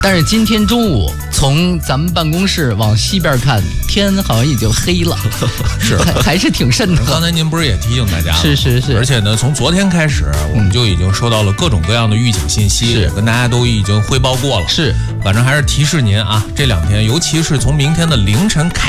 但是今天中午从咱们办公室往西边看，天好像已经黑了， 是还是挺瘆的。 刚才您不是也提醒大家了？ 是， 而且呢，从昨天开始，我们就已经收到了各种各样的预警信息，也跟大家都已经汇报过了。 是， 反正还是提示您啊，这2天，尤其是从明天的凌晨开